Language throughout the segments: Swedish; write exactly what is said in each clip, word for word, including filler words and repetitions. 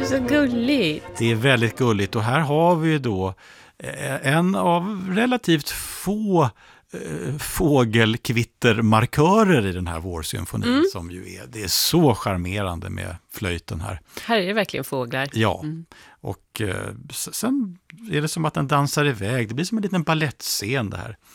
är så gulligt. Det är väldigt gulligt och här har vi då en av relativt få fågelkvittermarkörer i den här vårsymfonin mm. som ju är, det är så charmerande med flöjten här. Här är det verkligen fåglar. Ja, mm. och eh, sen är det som att den dansar iväg. Det blir som en liten ballettscen det här.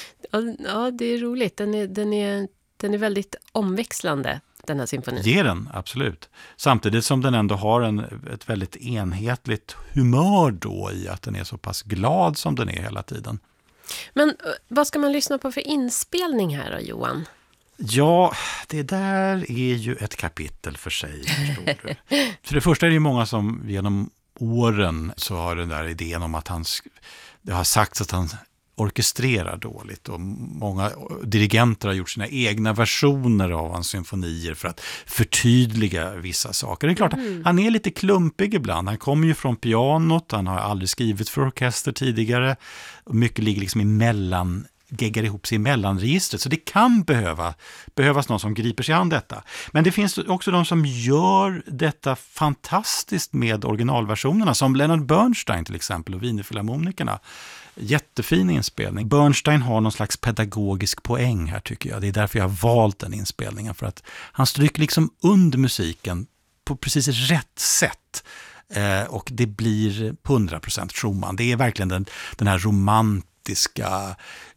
Ja, det är roligt. Den är, den är, den är väldigt omväxlande, den här symfonin. Ger den, absolut. Samtidigt som den ändå har en, ett väldigt enhetligt humör då i att den är så pass glad som den är hela tiden. Men vad ska man lyssna på för inspelning här då, Johan? Ja, det där är ju ett kapitel för sig, förstår du. För det första är det ju många som genom åren så har den där idén om att han, det har sagts att han orkestrerar dåligt och många dirigenter har gjort sina egna versioner av hans symfonier för att förtydliga vissa saker. Det är klart, mm. han är lite klumpig ibland. Han kommer ju från pianot, han har aldrig skrivit för orkester tidigare och mycket ligger liksom i mellan geggar ihop sig i mellanregistret. Så det kan behöva, behövas någon som griper sig an detta. Men det finns också de som gör detta fantastiskt med originalversionerna, som Leonard Bernstein till exempel och Wienerfilharmonikerna. Jättefin inspelning. Bernstein har någon slags pedagogisk poäng här tycker jag. Det är därför jag har valt den inspelningen. För att han stryker liksom under musiken på precis rätt sätt. Eh, och det blir hundra procent Schumann. Det är verkligen den, den här romantiska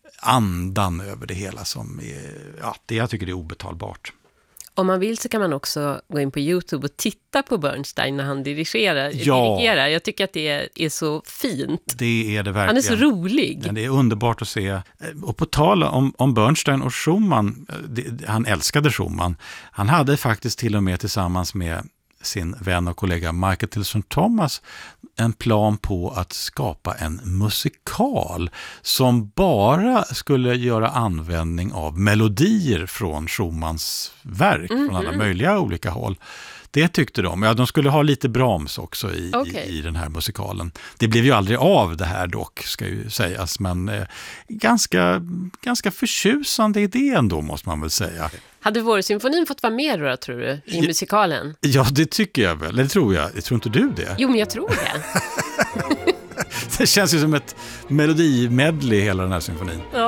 andan över det hela som är, ja, det jag tycker det är obetalbart. Om man vill så kan man också gå in på YouTube och titta på Bernstein när han dirigerar. Ja. dirigerar. Jag tycker att det är, är så fint. Det är det verkligen. Han är så rolig. Ja, det är underbart att se. Och på tal om, om Bernstein och Schumann, det, han älskade Schumann. Han hade faktiskt till och med tillsammans med sin vän och kollega Michael Tilson Thomas en plan på att skapa en musikal som bara skulle göra användning av melodier från Schumanns verk mm-hmm. från alla möjliga olika håll. Det tyckte de. Ja, de skulle ha lite Brahms också i, okay. i, i den här musikalen. Det blev ju aldrig av det här dock, ska ju sägas. Men eh, ganska, ganska förtjusande idé ändå, måste man väl säga. Hade Vårsymfonin fått vara med då, tror du, i ja, musikalen? Ja, det tycker jag väl. Eller tror jag. Jag tror inte du det? Jo, men jag tror det. Det känns ju som ett melodimedley hela den här symfonin. Ja,